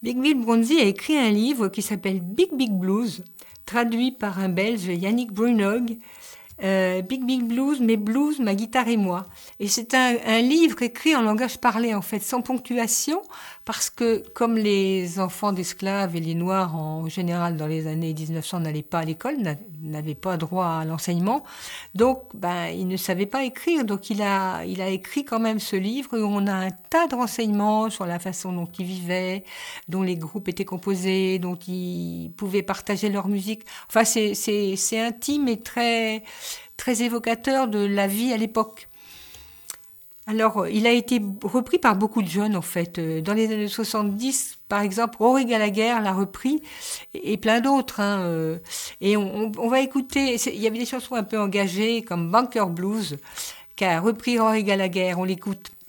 Big Bill Bronzy a écrit un livre qui s'appelle Big Big Blues, traduit par un Belge, Yannick Brunog. Big Big Blues, mes blues, ma guitare et moi. Et c'est un livre écrit en langage parlé, en fait, sans ponctuation, parce que comme les enfants d'esclaves et les Noirs, en général, dans les années 1900, n'allaient pas à l'école, n'avaient pas droit à l'enseignement, donc ils ne savaient pas écrire. Donc il a écrit quand même ce livre où on a un tas de renseignements sur la façon dont ils vivaient, dont les groupes étaient composés, dont ils pouvaient partager leur musique. Enfin, c'est intime et très évocateur de la vie à l'époque. Alors, il a été repris par beaucoup de jeunes, en fait. Dans les années 70, par exemple, Rory Gallagher l'a repris, et plein d'autres. Et on va écouter, il y avait des chansons un peu engagées, comme Bunker Blues, qu'a repris Rory Gallagher. On l'écoute.